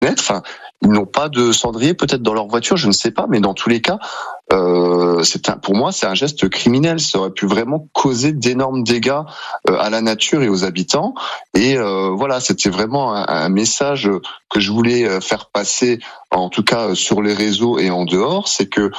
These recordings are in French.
Enfin, ils n'ont pas de cendrier peut-être dans leur voiture, je ne sais pas, mais dans tous les cas, pour moi, c'est un geste criminel. Ça aurait pu vraiment causer d'énormes dégâts à la nature et aux habitants. Et voilà, c'était vraiment un message que je voulais faire passer, en tout cas sur les réseaux et en dehors, c'est que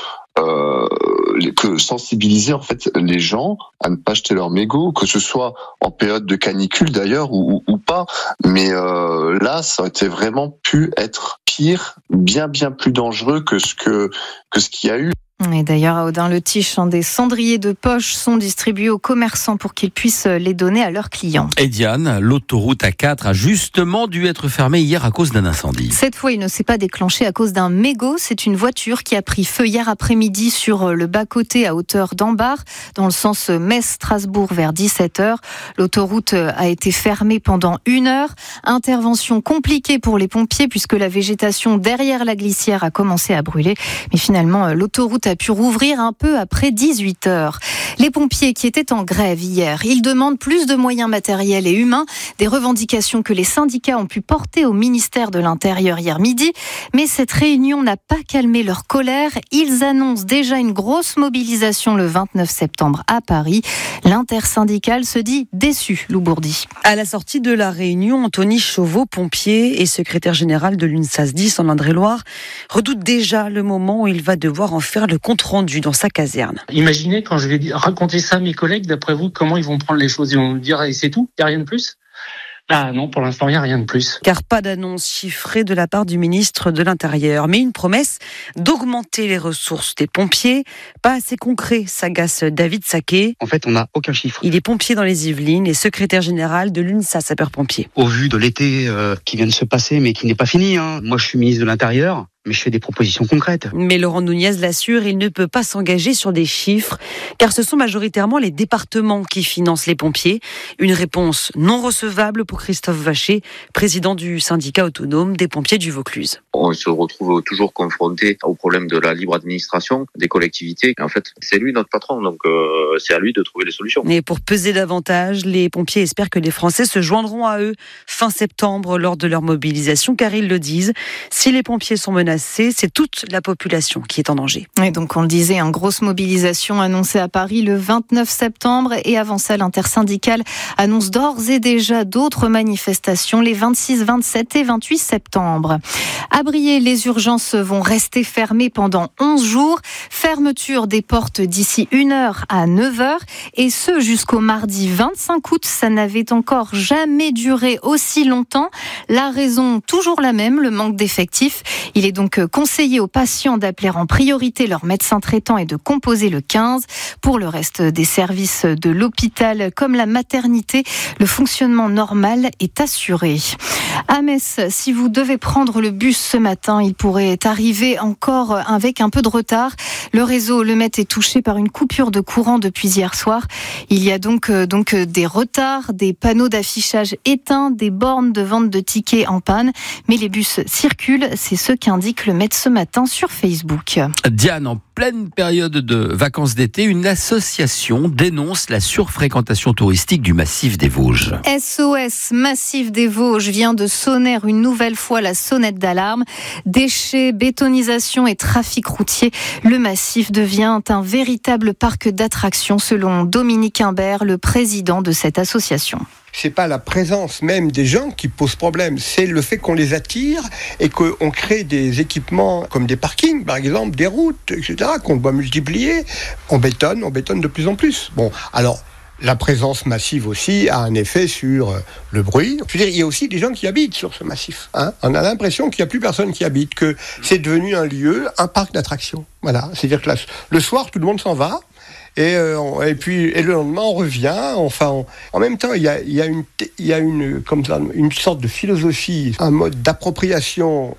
sensibiliser en fait les gens à ne pas jeter leurs mégots, que ce soit en période de canicule d'ailleurs ou pas. Mais là, ça aurait été vraiment pu être pire, bien plus dangereux que ce qu'il y a eu. Et d'ailleurs, à Audun-le-Tiche, des cendriers de poche sont distribués aux commerçants pour qu'ils puissent les donner à leurs clients. Et Diane, l'autoroute A4 a justement dû être fermée hier à cause d'un incendie. Cette fois, il ne s'est pas déclenché à cause d'un mégot. C'est une voiture qui a pris feu hier après-midi sur le bas-côté à hauteur d'Ambar, dans le sens Metz-Strasbourg vers 17h. L'autoroute a été fermée pendant 1 heure. Intervention compliquée pour les pompiers puisque la végétation derrière la glissière a commencé à brûler. Mais finalement, l'autoroute a pu rouvrir un peu après 18h. Les pompiers qui étaient en grève hier, ils demandent plus de moyens matériels et humains, des revendications que les syndicats ont pu porter au ministère de l'Intérieur hier midi. Mais cette réunion n'a pas calmé leur colère. Ils annoncent déjà une grosse mobilisation le 29 septembre à Paris. L'intersyndicale se dit déçue, Lou Bourdi. À la sortie de la réunion, Anthony Chauveau, pompier et secrétaire général de l'UNSAS 10 en Indre-et-Loire, redoute déjà le moment où il va devoir en faire le compte-rendu dans sa caserne. Imaginez quand je vais raconter ça à mes collègues, d'après vous, comment ils vont prendre les choses? Ils vont me dire, et c'est tout? Il n'y a rien de plus? Ah non, pour l'instant, il n'y a rien de plus. Car pas d'annonce chiffrée de la part du ministre de l'Intérieur, mais une promesse d'augmenter les ressources des pompiers. Pas assez concret, s'agace David Saquet. En fait, on n'a aucun chiffre. Il est pompier dans les Yvelines et secrétaire général de l'UNSAS sapeurs-pompiers. Au vu de l'été qui vient de se passer, mais qui n'est pas fini, moi je suis ministre de l'Intérieur, mais je fais des propositions concrètes. Mais Laurent Nunez l'assure, il ne peut pas s'engager sur des chiffres, car ce sont majoritairement les départements qui financent les pompiers. Une réponse non recevable pour Christophe Vacher, président du syndicat autonome des pompiers du Vaucluse. On se retrouve toujours confronté au problème de la libre administration des collectivités. En fait, c'est lui notre patron, donc c'est à lui de trouver les solutions. Et pour peser davantage, les pompiers espèrent que les Français se joindront à eux fin septembre lors de leur mobilisation, car ils le disent, si les pompiers sont menacés, c'est toute la population qui est en danger. Et donc, on le disait, une grosse mobilisation annoncée à Paris le 29 septembre. Et avant ça, l'intersyndicale annonce d'ores et déjà d'autres manifestations les 26, 27 et 28 septembre. À Briey, les urgences vont rester fermées pendant 11 jours. Fermeture des portes d'ici 1h à 9h. Et ce, jusqu'au mardi 25 août. Ça n'avait encore jamais duré aussi longtemps. La raison, toujours la même, le manque d'effectifs. Il est donc conseillé aux patients d'appeler en priorité leur médecin traitant et de composer le 15. Pour le reste des services de l'hôpital, comme la maternité, le fonctionnement normal est assuré. À Metz, si vous devez prendre le bus ce matin, il pourrait arriver encore avec un peu de retard. Le réseau Le Met est touché par une coupure de courant depuis hier soir. Il y a donc des retards, des panneaux d'affichage éteints, des bornes de vente de tickets en panne. Mais les bus circulent, c'est ce qu'indique Le Met ce matin sur Facebook. Diane, en pleine période de vacances d'été, une association dénonce la surfréquentation touristique du massif des Vosges. SOS Massif des Vosges vient de sonner une nouvelle fois la sonnette d'alarme. Déchets, bétonisation et trafic routier, le massif devient un véritable parc d'attractions selon Dominique Imbert, le président de cette association. C'est pas la présence même des gens qui pose problème, c'est le fait qu'on les attire et qu'on crée des équipements comme des parkings, par exemple, des routes, etc., qu'on doit multiplier. On bétonne de plus en plus. Bon, alors, la présence massive aussi a un effet sur le bruit. Je veux dire, il y a aussi des gens qui habitent sur ce massif. On a l'impression qu'il n'y a plus personne qui habite, que c'est devenu un lieu, un parc d'attractions. Voilà, c'est-à-dire que le soir, tout le monde s'en va. Et le lendemain on revient. Enfin, en même temps, il y a une sorte de philosophie, un mode d'appropriation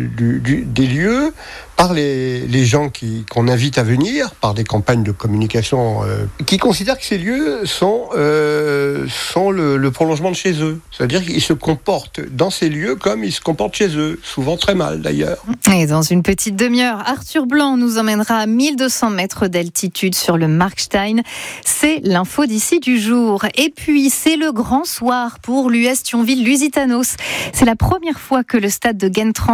des lieux par les gens qu'on invite à venir, par des campagnes de communication qui considèrent que ces lieux sont le prolongement de chez eux. C'est-à-dire qu'ils se comportent dans ces lieux comme ils se comportent chez eux, souvent très mal d'ailleurs. Et dans une petite demi-heure, Arthur Blanc nous emmènera à 1200 mètres d'altitude sur le Markstein. C'est l'info d'ici du jour. Et puis, c'est le grand soir pour l'US Thionville Lusitanos. C'est la première fois que le stade de Guentran